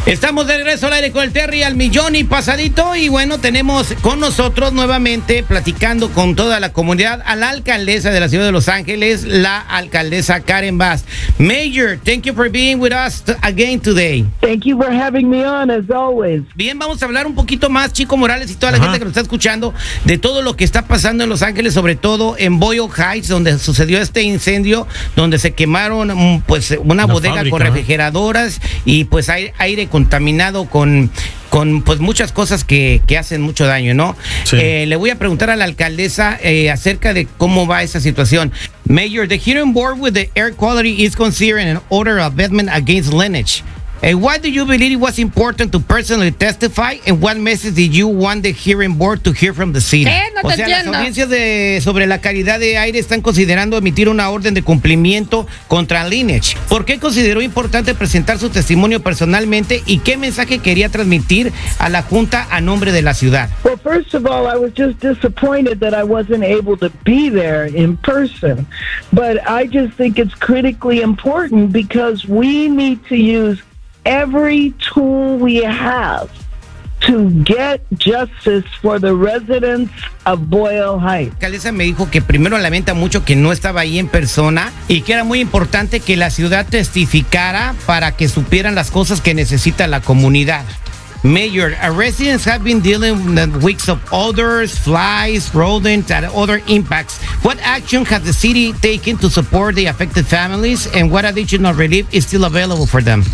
Estamos de regreso al aire con el Terry al millón y pasadito, y bueno, tenemos con nosotros nuevamente platicando con toda la comunidad a la alcaldesa de la ciudad de Los Ángeles, la alcaldesa Karen Bass. Mayor, thank you for being with us again today. Thank you for having me on, as always. Bien, vamos a hablar un poquito más, Chico Morales y toda la gente que nos está escuchando, de todo lo que está pasando en Los Ángeles, sobre todo en Boyle Heights, donde sucedió este incendio, donde se quemaron pues una bodega fábrica, con refrigeradoras y pues aire contaminado con pues muchas cosas que hacen mucho daño, ¿no? Sí. Le voy a preguntar a la alcaldesa acerca de cómo va esa situación. Mayor, the hearing board with the air quality is considering an order of abatement against Lineage. Why do you believe it was important to personally testify, and what message did you want the hearing board to hear from the city? No te entiendo. Las audiencias sobre la calidad de aire están considerando emitir una orden de cumplimiento contra Lineage. ¿Por qué consideró importante presentar su testimonio personalmente y qué mensaje quería transmitir a la Junta a nombre de la ciudad? Well, first of all, I was just disappointed that I wasn't able to be there in person. But I just think it's critically important because we need to use every tool we have to get justice for the residents of Boyle Heights. La alcaldesa me dijo que primero lamenta mucho que no estaba ahí en persona y que era muy importante que la ciudad testificara para que supieran las cosas que necesita la comunidad. Mayor, residents have been dealing with weeks of odors, flies, rodents, and other impacts. What action has the city taken to support the affected families, and what additional relief is still available for them?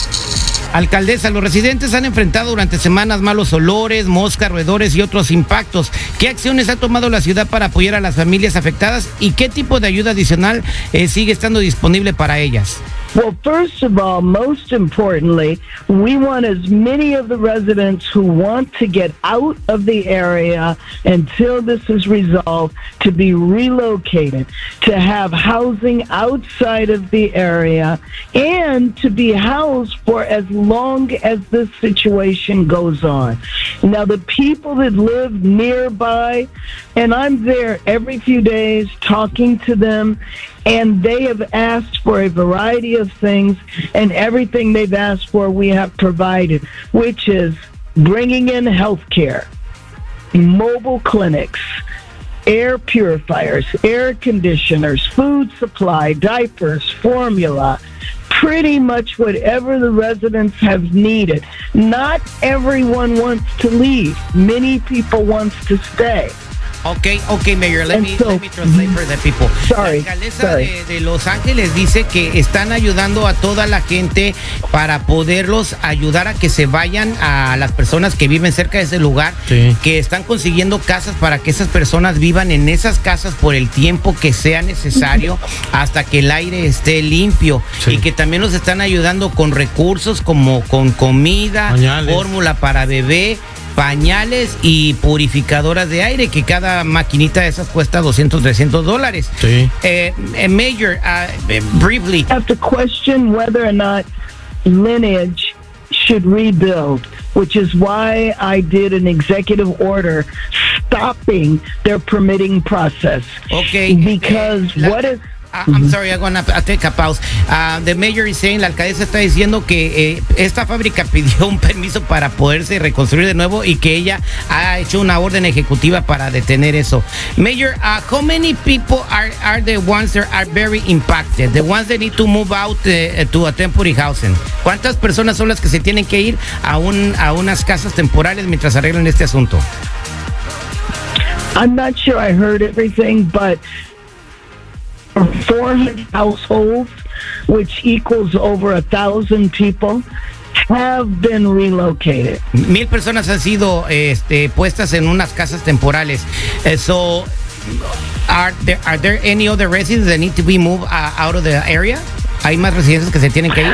Alcaldesa, los residentes han enfrentado durante semanas malos olores, moscas, roedores y otros impactos. ¿Qué acciones ha tomado la ciudad para apoyar a las familias afectadas y qué tipo de ayuda adicional sigue estando disponible para ellas? Well, first of all, most importantly, we want as many of the residents who want to get out of the area until this is resolved to be relocated, to have housing outside of the area, and to be housed for as long as this situation goes on. Now, the people that live nearby, and I'm there every few days talking to them, and they have asked for a variety of things, and everything they've asked for we have provided, which is bringing in health care, mobile clinics, air purifiers, air conditioners, food supply, diapers, formula, pretty much whatever the residents have needed. Not everyone wants to leave. Many people want to stay. Okay, Mayor, let me translate for the people. Sorry. La alcaldesa de Los Ángeles dice que están ayudando a toda la gente para poderlos ayudar a que se vayan, a las personas que viven cerca de ese lugar, que están consiguiendo casas para que esas personas vivan en esas casas por el tiempo que sea necesario hasta que el aire esté limpio, y que también nos están ayudando con recursos como con comida, fórmula para bebé, pañales y purificadoras de aire, que cada maquinita de esas cuesta $200, $300. Sí. Mayor, briefly, I have to question whether or not Lineage should rebuild, which is wy I did an executive order stopping their permitting process. Okay. Because I'm sorry, I'm gonna take a pause. The mayor is saying, la alcaldesa está diciendo que esta fábrica pidió un permiso para poderse reconstruir de nuevo y que ella ha hecho una orden ejecutiva para detener eso. Mayor, how many people are the ones that are very impacted? The ones that need to move out to a temporary housing. ¿Cuántas personas son las que se tienen que ir a unas casas temporales mientras arreglan este asunto? I'm not sure I heard everything, but 400 households, which equals over 1,000 people, have been relocated. 1,000 personas han sido puestas en unas casas temporales. So, are there any other residents that need to be moved out of the area? ¿Hay más residentes que se tienen que ir?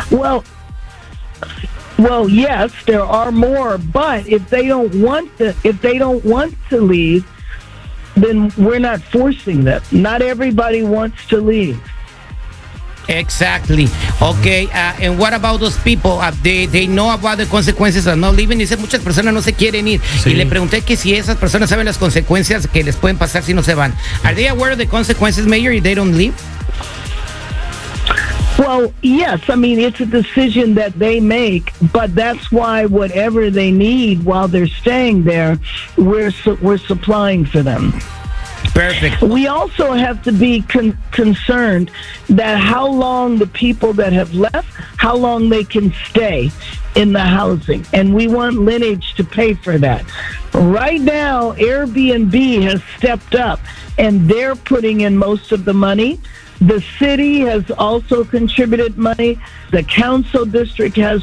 Well, yes, there are more, but if they don't want to leave, then we're not forcing them. Not everybody wants to leave. Exactly. Okay, and what about those people? They know about the consequences of not leaving. Dice, muchas personas no se quieren ir. Sí. Y le pregunté que si esas personas saben las consecuencias que les pueden pasar si no se van. Are they aware of the consequences, Mayor, if they don't leave? Well, yes. I mean, it's a decision that they make, but that's why whatever they need while they're staying there, we're supplying for them. Perfect. We also have to be concerned that how long the people that have left, how long they can stay in the housing. And we want Lineage to pay for that. Right now, Airbnb has stepped up, and they're putting in most of the money. The city has also contributed money. The council district has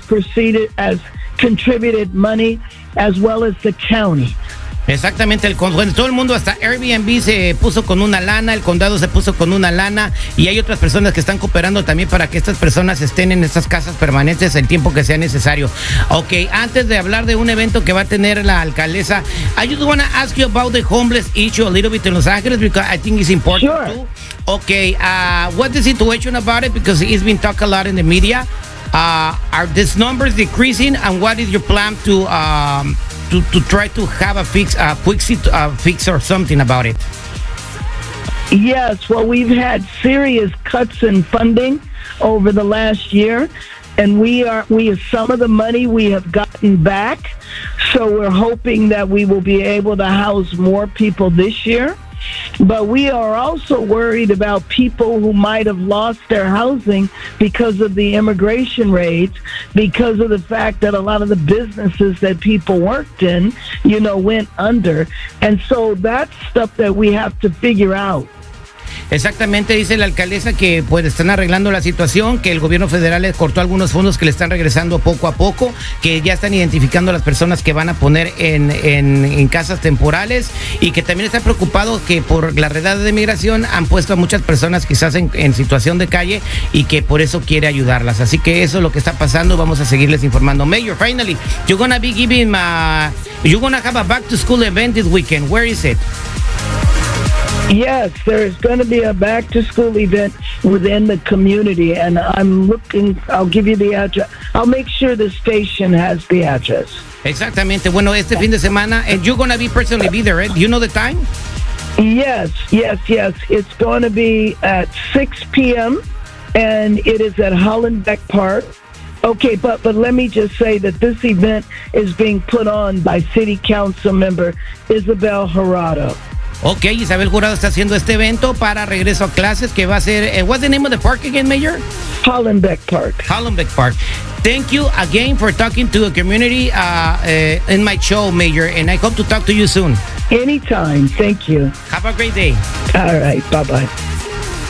contributed money, as well as the county. Exactamente, todo el mundo, hasta Airbnb se puso con una lana, el condado se puso con una lana, y hay otras personas que están cooperando también para que estas personas estén en estas casas permanentes el tiempo que sea necesario. Ok, antes de hablar de un evento que va a tener la alcaldesa, I just want to ask you about the homeless issue a little bit in Los Angeles, because I think it's important too. Okay, what's the situation about it? Because it's been talked a lot in the media. Are these numbers decreasing, and what is your plan to try to have a quick fix or something about it? Yes, well, we've had serious cuts in funding over the last year, and we have some of the money we have gotten back, so we're hoping that we will be able to house more people this year. But we are also worried about people who might have lost their housing because of the immigration raids, because of the fact that a lot of the businesses that people worked in, went under. And so that's stuff that we have to figure out. Exactamente, dice la alcaldesa que pues están arreglando la situación, que el gobierno federal les cortó algunos fondos que le están regresando poco a poco, que ya están identificando a las personas que van a poner en casas temporales, y que también está preocupado que por la redada de migración han puesto a muchas personas quizás en situación de calle, y que por eso quiere ayudarlas. Así que eso es lo que está pasando. Vamos a seguirles informando. Mayor, finally, you're gonna be giving you're gonna have a back to school event this weekend. Where is it? Yes, there's going to be a back-to-school event within the community, and I'll give you the address. I'll make sure the station has the address. Exactamente. Bueno, este fin de semana, and you're going to be personally be there, right? Do you know the time? Yes. It's going to be at 6 p.m., and it is at Hollenbeck Park. Okay, but let me just say that this event is being put on by City Council member Isabel Jurado. Ok, Isabel Jurado está haciendo este evento para regreso a clases, que va a ser, what's the name of the park again, Mayor? Hollenbeck Park. Hollenbeck Park. Thank you again for talking to the community in my show, Mayor, and I hope to talk to you soon. Anytime. Thank you. Have a great day. All right. Bye-bye.